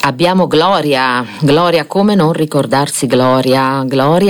Abbiamo Gloria, come non ricordarsi Gloria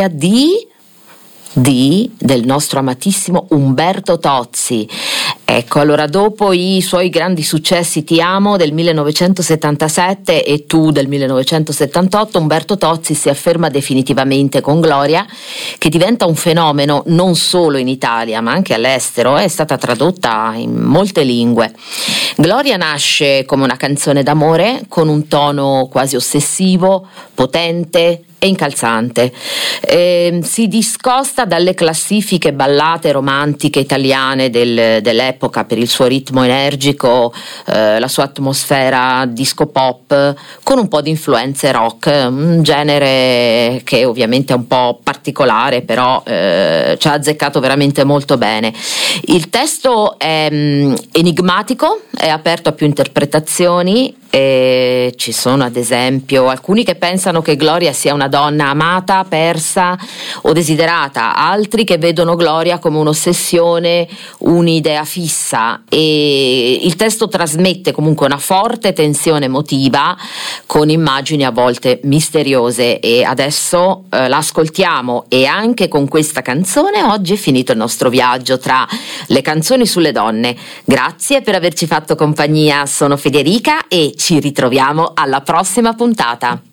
del nostro amatissimo Umberto Tozzi. Ecco, allora dopo i suoi grandi successi Ti amo del 1977 e Tu del 1978, Umberto Tozzi si afferma definitivamente con Gloria, che diventa un fenomeno non solo in Italia ma anche all'estero, è stata tradotta in molte lingue. Gloria nasce come una canzone d'amore con un tono quasi ossessivo, potente e incalzante. Si discosta dalle classifiche ballate romantiche italiane dell'epoca per il suo ritmo energico, la sua atmosfera disco pop con un po' di influenze rock, un genere che ovviamente è un po' particolare, però ci ha azzeccato veramente molto bene. Il testo è enigmatico, è aperto a più interpretazioni. E ci sono ad esempio alcuni che pensano che Gloria sia una donna amata, persa o desiderata, altri che vedono Gloria come un'ossessione, un'idea fissa, e il testo trasmette comunque una forte tensione emotiva con immagini a volte misteriose, e adesso l'ascoltiamo. E anche con questa canzone oggi è finito il nostro viaggio tra le canzoni sulle donne. Grazie per averci fatto compagnia, sono Federica e ci ritroviamo alla prossima puntata.